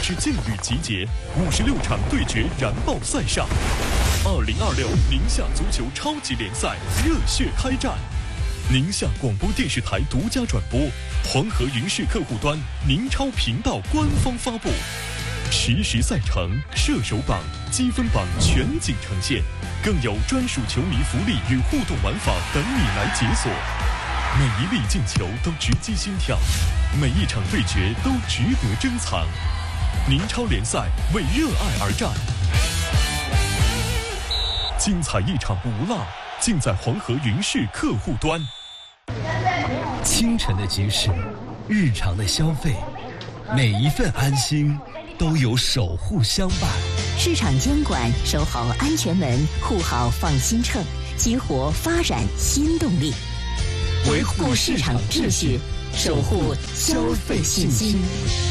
是劲旅集结，56场对决燃爆赛上。2026宁夏足球超级联赛热血开战，宁夏广播电视台独家转播，黄河云视客户端、宁超频道官方发布，实时赛程、射手榜、积分榜全景呈现，更有专属球迷福利与互动玩法等你来解锁。每一粒进球都直击心跳，每一场对决都值得珍藏。宁超联赛为热爱而战，精彩一场不落，尽在黄河云视客户端。 清晨的集市，日常的消费，每一份安心都有守护相伴。 市场监管，守好安全门，护好放心秤，激活发展新动力，维护市场秩序，守护消费信心。